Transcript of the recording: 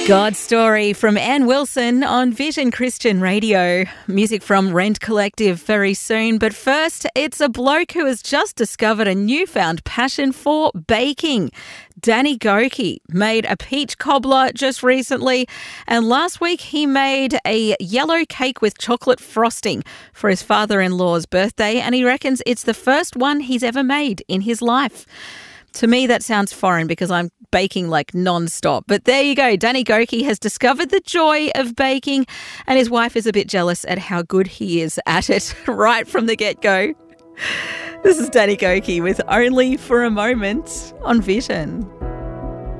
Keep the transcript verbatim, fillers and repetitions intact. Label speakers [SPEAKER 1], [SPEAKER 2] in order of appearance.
[SPEAKER 1] God's Story from Ann Wilson on Vision Christian Radio. Music from Rent Collective very soon. But first, it's a bloke who has just discovered a newfound passion for baking. Danny Gokey made a peach cobbler just recently, and last week he made a yellow cake with chocolate frosting for his father-in-law's birthday, and he reckons it's the first one he's ever made in his life. To me, that sounds foreign because I'm baking like non-stop. But there you go. Danny Gokey has discovered the joy of baking, and his wife is a bit jealous at how good he is at it right from the get-go. This is Danny Gokey with Only for a Moment on Vision.